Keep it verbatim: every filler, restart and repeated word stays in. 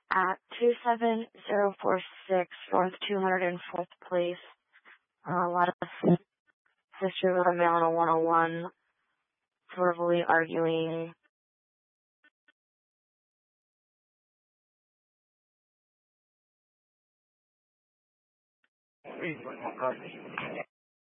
at two seven zero four six North two hundred fourth Place. Uh, a lot of history with a male in a one oh one, verbally arguing.